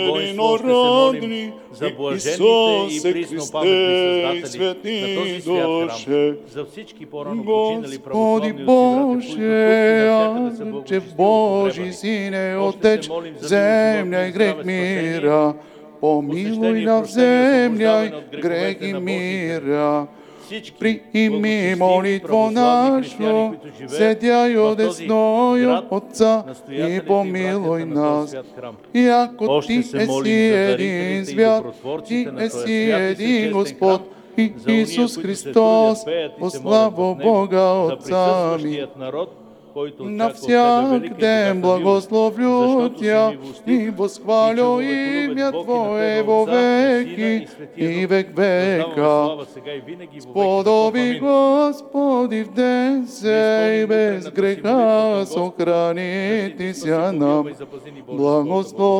воинство, ще се молим за блажените и приснопаметни създатели на този свят храм, за всички по-рано починали православни отци, брата, които тук и навсякъде са Божи Сине, Отец, земля и грех мира, помилуй на земля и грех и мира. Прими молитво нашу, седяю десною Отца, и помилуй нас. Яко Ти еси един свят, Ти еси един Господ, и Исус Христос, по слава Бога Отца ми. Навсякде благословлю Тя и восхвалю имя Твое во веки и век века. Сподоби, Господи, в ден сей без греха сохранити ся нам. Благослови